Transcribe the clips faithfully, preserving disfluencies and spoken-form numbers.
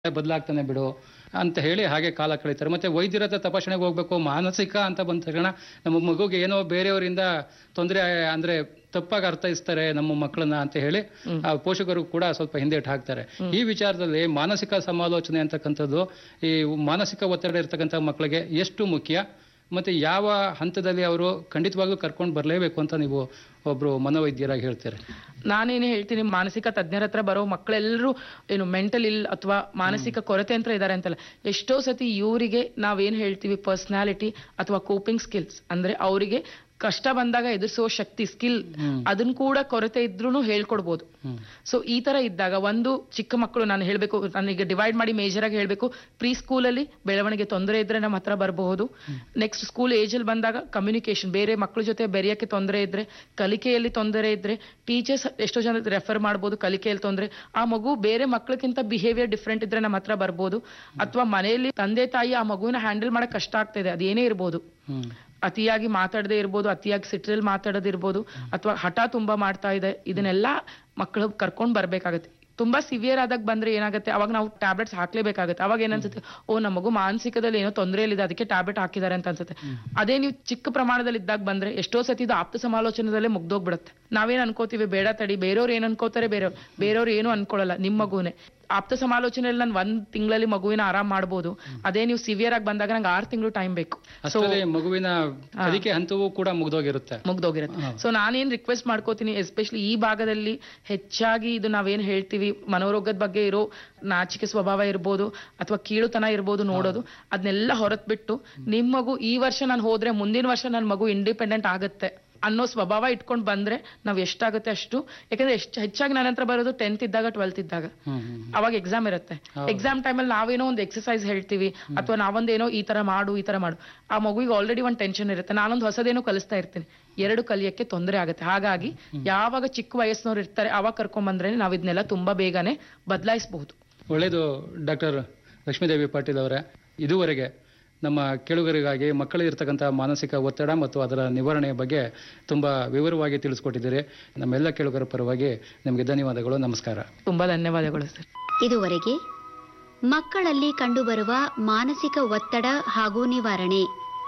ಬದಲಾಗ್ತಾನೆ ಬಿಡು ಅಂತ ಹೇಳಿ ಹಾಗೆ ಕಾಲ ಕಳೀತಾರೆ. ಮತ್ತೆ ವೈದ್ಯರ ಹತ್ರ ತಪಾಸಣೆಗೆ ಹೋಗ್ಬೇಕು, ಮಾನಸಿಕ ಅಂತ ಬಂದ ತಕ್ಷಣ ನಮ್ಮ ಮಗುಗೆ ಏನೋ ಬೇರೆಯವರಿಂದ ತೊಂದರೆ ಅಂದ್ರೆ ತಪ್ಪಾಗಿ ಅರ್ಥೈಸ್ತಾರೆ ನಮ್ಮ ಮಕ್ಕಳನ್ನ ಅಂತ ಹೇಳಿ ಆ ಪೋಷಕರು ಕೂಡ ಸ್ವಲ್ಪ ಹಿಂದೇಟ್ ಹಾಕ್ತಾರೆ. ಈ ವಿಚಾರದಲ್ಲಿ ಮಾನಸಿಕ ಸಮಾಲೋಚನೆ ಅಂತಕ್ಕಂಥದ್ದು ಈ ಮಾನಸಿಕ ಒತ್ತಡ ಇರ್ತಕ್ಕಂಥ ಮಕ್ಕಳಿಗೆ ಎಷ್ಟು ಮುಖ್ಯ, ಮತ್ತೆ ಯಾವ ಹಂತದಲ್ಲಿ ಅವರು ಖಂಡಿತವಾಗ್ಲೂ ಕರ್ಕೊಂಡು ಬರಲೇಬೇಕು ಅಂತ ನೀವು ಒಬ್ರು ಮನೋವೈದ್ಯರಾಗಿ ಹೇಳ್ತಾರೆ? ನಾನೇನು ಹೇಳ್ತೀನಿ, ಮಾನಸಿಕ ತಜ್ಞರ ಹತ್ರ ಬರೋ ಮಕ್ಕಳೆಲ್ಲರೂ ಏನು ಮೆಂಟಲ್ ಇಲ್ ಅಥವಾ ಮಾನಸಿಕ ಕೊರತೆ ಅಂತ ಇದ್ದಾರೆ ಅಂತಲ್ಲ, ಎಷ್ಟೋ ಸತಿ ಇವರಿಗೆ ನಾವೇನು ಹೇಳ್ತೀವಿ ಪರ್ಸನಾಲಿಟಿ ಅಥವಾ ಕೋಪಿಂಗ್ ಸ್ಕಿಲ್ಸ್ ಅಂದ್ರೆ ಅವರಿಗೆ ಕಷ್ಟ ಬಂದಾಗ ಎದುರಿಸೋ ಶಕ್ತಿ ಸ್ಕಿಲ್ ಅದನ್ನ ಕೂಡ ಕೊರತೆ ಇದ್ರೂ ಹೇಳ್ಕೊಡ್ಬೋದು. ಸೊ ಈ ತರ ಇದ್ದಾಗ ಒಂದು ಚಿಕ್ಕ ಮಕ್ಕಳು, ನಾನು ಹೇಳ್ಬೇಕು ನನಗೆ ಡಿವೈಡ್ ಮಾಡಿ ಮೇಜರ್ ಆಗಿ ಹೇಳ್ಬೇಕು, ಪ್ರೀ ಸ್ಕೂಲಲ್ಲಿ ಬೆಳವಣಿಗೆ ತೊಂದರೆ ಇದ್ರೆ ನಮ್ಮ ಹತ್ರ ಬರಬಹುದು. ನೆಕ್ಸ್ಟ್ ಸ್ಕೂಲ್ ಏಜ್ ಅಲ್ಲಿ ಬಂದಾಗ ಕಮ್ಯುನಿಕೇಶನ್, ಬೇರೆ ಮಕ್ಕಳ ಜೊತೆ ಬೆರೆಯಕ್ಕೆ ತೊಂದರೆ ಇದ್ರೆ, ಕಲಿಕೆಯಲ್ಲಿ ತೊಂದರೆ ಇದ್ರೆ ಟೀಚರ್ಸ್ ಎಷ್ಟೋ ಜನ ರೆಫರ್ ಮಾಡ್ಬೋದು. ಕಲಿಕೆಯಲ್ಲಿ ತೊಂದರೆ, ಆ ಮಗು ಬೇರೆ ಮಕ್ಕಳಿಗಿಂತ ಬಿಹೇವಿಯರ್ ಡಿಫ್ರೆಂಟ್ ಇದ್ರೆ ನಮ್ಮ ಹತ್ರ ಬರ್ಬೋದು. ಅಥವಾ ಮನೆಯಲ್ಲಿ ತಂದೆ ತಾಯಿ ಆ ಮಗುವಿನ ಹ್ಯಾಂಡಲ್ ಮಾಡಕ್ ಕಷ್ಟ ಆಗ್ತಾ ಇದೆ, ಅದೇನೇ ಇರ್ಬೋದು, ಅತಿಯಾಗಿ ಮಾತಾಡದೇ ಇರ್ಬೋದು, ಅತಿಯಾಗಿ ಸಿಟ್ರಲ್ಲಿ ಮಾತಾಡೋದಿರ್ಬೋದು, ಅಥವಾ ಹಠ ತುಂಬಾ ಮಾಡ್ತಾ ಇದೆ, ಇದನ್ನೆಲ್ಲ ಮಕ್ಕಳು ಕರ್ಕೊಂಡ್ ಬರ್ಬೇಕಾಗತ್ತೆ. ತುಂಬಾ ಸಿವಿಯರ್ ಆದಾಗ ಬಂದ್ರೆ ಏನಾಗುತ್ತೆ, ಅವಾಗ ನಾವು ಟ್ಯಾಬ್ಲೆಟ್ಸ್ ಹಾಕ್ಲೇಬೇಕಾಗುತ್ತೆ. ಅವಾಗ ಏನನ್ಸುತ್ತೆ, ಓ ನಮ್ಮ ಮಗು ಮಾನಸಿಕದಲ್ಲಿ ಏನೋ ತೊಂದರೆಯಲ್ಲಿದೆ ಅದಕ್ಕೆ ಟ್ಯಾಬ್ಲೆಟ್ ಹಾಕಿದ್ದಾರೆ ಅಂತ ಅನ್ಸುತ್ತೆ. ಅದೇ ನೀವು ಚಿಕ್ಕ ಪ್ರಮಾಣದಲ್ಲಿ ಇದ್ದಾಗ ಬಂದ್ರೆ ಎಷ್ಟೋ ಸತಿ ಇದು ಆಪ್ತ ಸಮಾಲೋಚನೆದಲ್ಲೇ ಮುಗ್ದೋಗ್ಬಿಡುತ್ತೆ. ನಾವೇನ್ ಅನ್ಕೋತೀವಿ, ಬೇಡ ತಡಿ, ಬೇರೆಯವ್ರು ಏನ್ ಅನ್ಕೋತಾರೆ, ಬೇರೆಯವ್ರು ಬೇರೆಯವ್ರು ಏನು ಅನ್ಕೊಳ್ಳಲ್ಲ, ನಿಮ್ ಮಗುನೇ. ಆಪ್ತ ಸಮಾಲೋಚನೆಯಲ್ಲಿ ನಾನು ಒಂದ್ ತಿಂಗಳಲ್ಲಿ ಮಗುವಿನ ಆರಾಮ್ ಮಾಡ್ಬೋದು. ಅದೇ ನೀವು ಸಿವಿಯರ್ ಆಗಿ ಬಂದಾಗ ನಂಗೆ ಆರು ತಿಂಗಳು ಟೈಮ್ ಬೇಕು. ಸೊ ಮಗುವಿನ ಕಲಿಕೆ ಹಂತವೂ ಕೂಡ ಮುಗ್ದೋಗಿರುತ್ತೆ ಮುಗ್ದೋಗಿರುತ್ತೆ ಸೊ ನಾನೇನ್ ರಿಕ್ವೆಸ್ಟ್ ಮಾಡ್ಕೋತೀನಿ, ಎಸ್ಪೆಷಲಿ ಈ ಭಾಗದಲ್ಲಿ ಹೆಚ್ಚಾಗಿ ಇದು ನಾವೇನ್ ಹೇಳ್ತೀವಿ ಮನೋರೋಗದ ಬಗ್ಗೆ ಇರೋ ನಾಚಿಕೆ ಸ್ವಭಾವ ಇರ್ಬೋದು ಅಥವಾ ಕೀಳುತನ ಇರ್ಬೋದು ನೋಡೋದು, ಅದನ್ನೆಲ್ಲ ಹೊರತ್ ಬಿಟ್ಟು ನಿಮ್ ಮಗು ಈ ವರ್ಷ ನಾನು ಹೋದ್ರೆ ಮುಂದಿನ ವರ್ಷ ನನ್ನ ಮಗು ಇಂಡಿಪೆಂಡೆಂಟ್ ಆಗುತ್ತೆ ಅನ್ನೋ ಸ್ವಭಾವ ಇಟ್ಕೊಂಡು ಬಂದ್ರೆ ನಾವ್ ಎಷ್ಟಾಗುತ್ತೆ ಅಷ್ಟು. ಯಾಕಂದ್ರೆ ಎಷ್ಟು ಹೆಚ್ಚಾಗಿ ನನ್ನ ಹತ್ರ ಬರೋದು ಟೆಂತ್ ಇದ್ದಾಗ ಟ್ವೆಲ್ತ್ ಇದ್ದಾಗ, ಅವಾಗ ಎಕ್ಸಾಮ್ ಇರುತ್ತೆ. ಎಕ್ಸಾಮ್ ಟೈಮಲ್ಲಿ ನಾವೇನೋ ಒಂದು ಎಕ್ಸರ್ಸೈಸ್ ಹೇಳ್ತೀವಿ ಅಥವಾ ನಾವೊಂದೇನೋ ಈ ತರ ಮಾಡು ಈ ತರ ಮಾಡು, ಆ ಮಗುವಿಗೆ ಆಲ್ರೆಡಿ ಒಂದು ಟೆನ್ಷನ್ ಇರುತ್ತೆ, ನಾನೊಂದು ಹೊಸದೇನೋ ಕಲಿಸ್ತಾ ಇರ್ತೀನಿ, ಎರಡು ಕಲಿಯಕ್ಕೆ ತೊಂದರೆ ಆಗುತ್ತೆ. ಹಾಗಾಗಿ ಯಾವಾಗ ಚಿಕ್ಕ ವಯಸ್ಸಿನವ್ರು ಇರ್ತಾರೆ ಅವಾಗ ಕರ್ಕೊಂಡ್ ಬಂದ್ರೆ ನಾವ್ ಇದನ್ನೆಲ್ಲ ತುಂಬಾ ಬೇಗನೆ ಬದಲಾಯಿಸಬಹುದು. ಒಳ್ಳೇದು. ಡಾಕ್ಟರ್ ಲಕ್ಷ್ಮೀದೇವಿ ಪಾಟೀಲ್ ಅವರೇ, ಇದುವರೆಗೆ ನಮ್ಮ ಕೇಳುಗರಿಗಾಗಿ ಮಕ್ಕಳಿರ್ತಕ್ಕಂಥ ಮಾನಸಿಕ ಒತ್ತಡ ಮತ್ತು ಅದರ ನಿವಾರಣೆಯ ಬಗ್ಗೆ ತುಂಬ ವಿವರವಾಗಿ ತಿಳಿಸ್ಕೊಟ್ಟಿದ್ದೀರಿ. ನಮ್ಮೆಲ್ಲ ಕೇಳುಗರ ಪರವಾಗಿ ನಿಮಗೆ ಧನ್ಯವಾದಗಳು. ನಮಸ್ಕಾರ. ತುಂಬಾ ಧನ್ಯವಾದಗಳು ಸರ್. ಇದುವರೆಗೆ ಮಕ್ಕಳಲ್ಲಿ ಕಂಡುಬರುವ ಮಾನಸಿಕ ಒತ್ತಡ ಹಾಗೂ ನಿವಾರಣೆ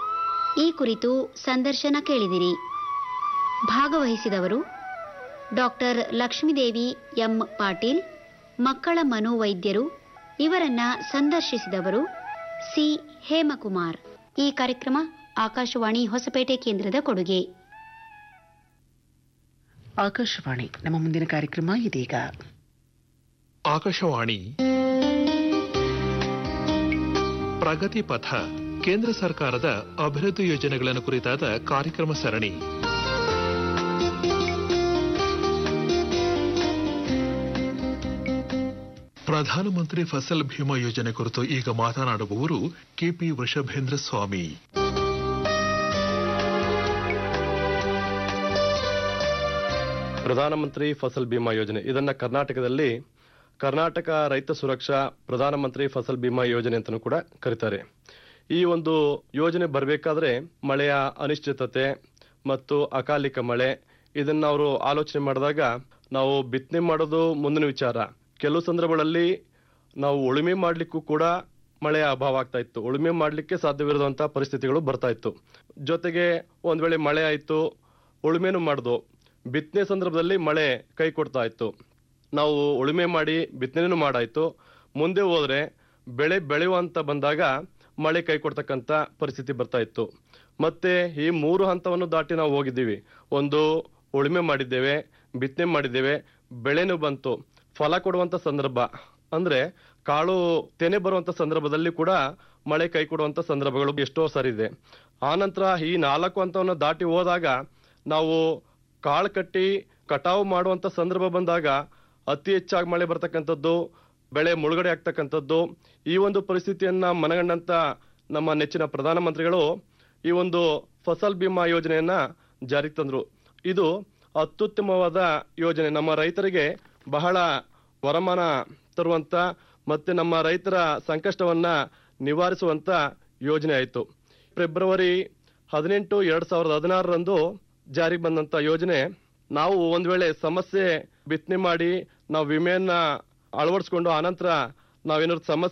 ಈ ಕುರಿತು ಸಂದರ್ಶನ ಕೇಳಿದಿರಿ. ಭಾಗವಹಿಸಿದವರು ಡಾಕ್ಟರ್ ಲಕ್ಷ್ಮೀದೇವಿ ಎಂ ಪಾಟೀಲ್, ಮಕ್ಕಳ ಮನೋವೈದ್ಯರು. ಇವರನ್ನ ಸಂದರ್ಶಿಸಿದವರು ಸಿ ಹೇಮಕುಮಾರ್. ಈ ಕಾರ್ಯಕ್ರಮ ಆಕಾಶವಾಣಿ ಹೊಸಪೇಟೆ ಕೇಂದ್ರದ ಕೊಡುಗೆ. ಆಕಾಶವಾಣಿ ನಮ್ಮ ಮುಂದಿನ ಕಾರ್ಯಕ್ರಮ ಇದೀಗ. ಆಕಾಶವಾಣಿ ಪ್ರಗತಿ ಪಥ, ಕೇಂದ್ರ ಸರ್ಕಾರದ ಅಭಿವೃದ್ಧಿ ಯೋಜನೆಗಳನ್ನು ಕುರಿತಾದ ಕಾರ್ಯಕ್ರಮ ಸರಣಿ. ಪ್ರಧಾನಮಂತ್ರಿ ಫಸಲ್ ಭೀಮಾ ಯೋಜನೆ ಕುರಿತು ಈಗ ಮಾತನಾಡುವವರು ಕೆಪಿ ವೃಷಭೇಂದ್ರ ಸ್ವಾಮಿ. ಪ್ರಧಾನಮಂತ್ರಿ ಫಸಲ್ ಬಿಮಾ ಯೋಜನೆ, ಇದನ್ನ ಕರ್ನಾಟಕದಲ್ಲಿ ಕರ್ನಾಟಕ ರೈತ ಸುರಕ್ಷಾ ಪ್ರಧಾನಮಂತ್ರಿ ಫಸಲ್ ಬಿಮಾ ಯೋಜನೆ ಅಂತಲೂ ಕೂಡ ಕರೀತಾರೆ. ಈ ಒಂದು ಯೋಜನೆ ಬರಬೇಕಾದ್ರೆ ಮಳೆಯ ಅನಿಶ್ಚಿತತೆ ಮತ್ತು ಅಕಾಲಿಕ ಮಳೆ, ಇದನ್ನ ಅವರು ಆಲೋಚನೆ ಮಾಡಿದಾಗ ನಾವು ಬಿತ್ತನೆ ಮಾಡೋದು ಮುಂದಿನ ವಿಚಾರ. ಕೆಲವು ಸಂದರ್ಭಗಳಲ್ಲಿ ನಾವು ಉಳುಮೆ ಮಾಡ್ಲಿಕ್ಕೂ ಕೂಡ ಮಳೆಯ ಅಭಾವ ಆಗ್ತಾ ಇತ್ತು, ಉಳುಮೆ ಮಾಡ್ಲಿಕ್ಕೆ ಸಾಧ್ಯವಿರುವಂತಹ ಪರಿಸ್ಥಿತಿಗಳು ಬರ್ತಾ ಇತ್ತು. ಜೊತೆಗೆ ಒಂದ್ ವೇಳೆ ಮಳೆ ಆಯ್ತು, ಉಳುಮೆನೂ ಮಾಡ್ದು, ಬಿತ್ತನೆ ಸಂದರ್ಭದಲ್ಲಿ ಮಳೆ ಕೈ ಕೊಡ್ತಾ ಇತ್ತು, ನಾವು ಉಳುಮೆ ಮಾಡಿ ಬಿತ್ತನೆನೂ ಮಾಡಾಯ್ತು, ಮುಂದೆ ಹೋದ್ರೆ ಬೆಳೆ ಬೆಳೆಯುವಂತ ಬಂದಾಗ ಮಳೆ ಕೈ ಕೊಡ್ತಕ್ಕಂತ ಪರಿಸ್ಥಿತಿ ಬರ್ತಾ ಇತ್ತು. ಮತ್ತೆ ಈ ಮೂರು ಹಂತವನ್ನು ದಾಟಿ ನಾವು ಹೋಗಿದ್ದೀವಿ. ಒಂದು ಉಳುಮೆ ಮಾಡಿದ್ದೇವೆ, ಬಿತ್ತನೆ ಮಾಡಿದ್ದೇವೆ, ಬೆಳೆನೂ ಬಂತು, ಫಲ ಕೊಡುವಂತ ಸಂದರ್ಭ ಅಂದ್ರೆ ಕಾಳು ತೆನೆ ಬರುವಂತ ಸಂದರ್ಭದಲ್ಲಿ ಕೂಡ ಮಳೆ ಕೈ ಕೊಡುವಂತ ಸಂದರ್ಭಗಳು ಎಷ್ಟೋ ಸರಿ ಇದೆ. ಆನಂತರ ಈ ನಾಲ್ಕು ಹಂತವನ್ನು ದಾಟಿ ಹೋದಾಗ ನಾವು ಕಾಳು ಕಟ್ಟಿ ಕಟಾವು ಮಾಡುವಂತ ಸಂದರ್ಭ ಬಂದಾಗ ಅತಿ ಹೆಚ್ಚಾಗಿ ಮಳೆ ಬರ್ತಕ್ಕಂಥದ್ದು, ಬೆಳೆ ಮುಳುಗಡೆ ಆಗ್ತಕ್ಕಂಥದ್ದು. ಈ ಒಂದು ಪರಿಸ್ಥಿತಿಯನ್ನ ಮನಗಂಡಂತ ನಮ್ಮ ನೆಚ್ಚಿನ ಪ್ರಧಾನಮಂತ್ರಿಗಳು ಈ ಒಂದು ಫಸಲ್ ಬಿಮಾ ಯೋಜನೆಯನ್ನ ಜಾರಿಗೆ ತಂದ್ರು. ಇದು ಅತ್ಯುತ್ತಮವಾದ ಯೋಜನೆ, ನಮ್ಮ ರೈತರಿಗೆ ಬಹಳ ವರಮಾನ ತರುವಂತ ಮತ್ತೆ ನಮ್ಮ ರೈತರ ಸಂಕಷ್ಟವನ್ನ ನಿವಾರಿಸುವಂತ ಯೋಜನೆ ಆಯಿತು. ಫೆಬ್ರವರಿ ಹದಿನೆಂಟು ಎರಡ್ ಸಾವಿರದ ಹದಿನಾರರಂದು ಜಾರಿಗೆ ಬಂದಂತ ಯೋಜನೆ. ನಾವು ಒಂದ್ ವೇಳೆ ಸಮಸ್ಯೆ ಬಿತ್ತನೆ ಮಾಡಿ ನಾವು ವಿಮೆಯನ್ನ ಅಳವಡಿಸ್ಕೊಂಡು ಆನಂತರ ನಾವೇನಾದ್ರು ಸಮಸ್ಯೆ